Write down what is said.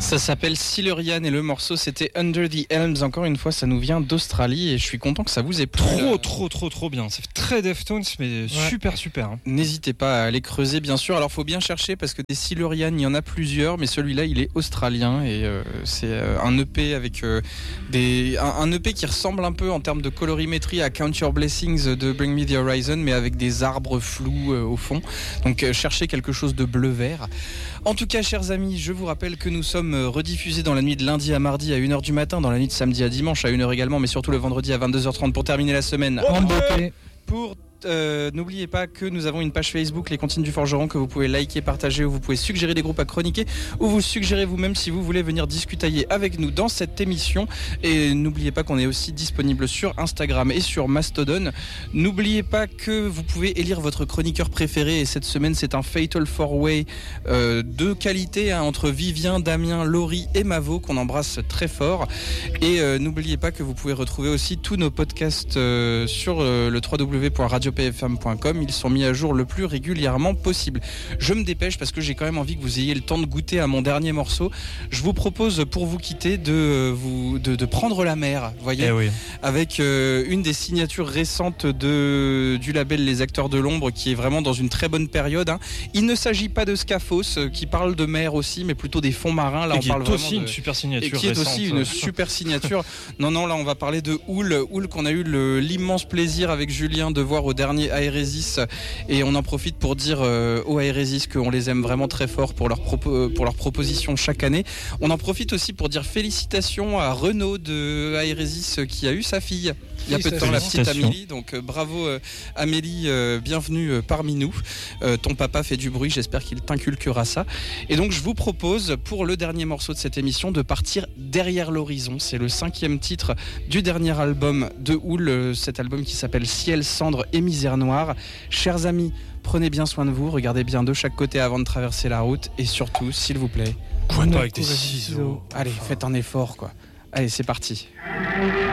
Ça s'appelle Silurian et le morceau c'était Under the Elms. Encore une fois, ça nous vient d'Australie et je suis content que ça vous ait plu. Trop bien. C'est très Deftones, mais super. Hein. N'hésitez pas à aller creuser, bien sûr. Alors, faut bien chercher parce que des Silurian, il y en a plusieurs, mais celui-là, il est australien et c'est un EP avec un EP qui ressemble un peu en termes de colorimétrie à Count Your Blessings de Bring Me the Horizon, mais avec des arbres flous au fond. Donc, cherchez quelque chose de bleu-vert. En tout cas, chers amis, je vous rappelle que nous sommes rediffusés dans la nuit de lundi à mardi à 1h du matin, dans la nuit de samedi à dimanche à 1h également, mais surtout le vendredi à 22h30 pour terminer la semaine. N'oubliez pas que nous avons une page Facebook, Les Comptines du Forgeron, que vous pouvez liker, partager, où vous pouvez suggérer des groupes à chroniquer, ou vous suggérer vous-même si vous voulez venir discutailler avec nous dans cette émission. Et n'oubliez pas qu'on est aussi disponible sur Instagram et sur Mastodon. N'oubliez pas que vous pouvez élire votre chroniqueur préféré, et cette semaine c'est un Fatal 4-Way de qualité entre Vivien, Damien, Laurie et Mavo, qu'on embrasse très fort. Et n'oubliez pas que vous pouvez retrouver aussi tous nos podcasts sur le www.radio.pfm.com. Ils sont mis à jour le plus régulièrement possible. Je me dépêche parce que j'ai quand même envie que vous ayez le temps de goûter à mon dernier morceau. Je vous propose, pour vous quitter, de prendre la mer, voyez, avec une des signatures récentes du label Les Acteurs de l'Ombre, qui est vraiment dans une très bonne période. Hein. Il ne s'agit pas de Scaphos, qui parle de mer aussi, mais plutôt des fonds marins. Là, et on parle vraiment une super signature. Et qui est aussi une super signature. Non, là, on va parler de Houle qu'on a eu l'immense plaisir avec Julien de voir au dernier Aérésis, et on en profite pour dire aux Aérésis qu'on les aime vraiment très fort pour leurs propositions chaque année. On en profite aussi pour dire félicitations à Renaud de Aérésis qui a eu sa fille il y a peu de temps, la petite Amélie. Donc bravo Amélie, bienvenue parmi nous. Ton papa fait du bruit, j'espère qu'il t'inculquera ça. Et donc je vous propose, pour le dernier morceau de cette émission, de partir derrière l'horizon. C'est le 5e titre du dernier album de Houle, cet album qui s'appelle Ciel, Cendre et Misère Noire. Chers amis, prenez bien soin de vous, regardez bien de chaque côté avant de traverser la route, et surtout, s'il vous plaît, pas avec tes ciseaux. Allez, faites un effort, quoi. Allez, c'est parti.